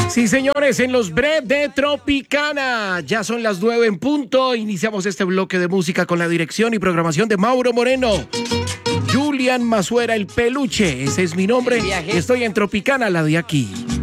Sí, señores, en los Bre de Tropicana. Ya son las 9 en punto. Iniciamos este bloque de música con la dirección y programación de Mauro Moreno. Julian Mazuera, el peluche. Ese es mi nombre. Estoy en Tropicana, la de aquí.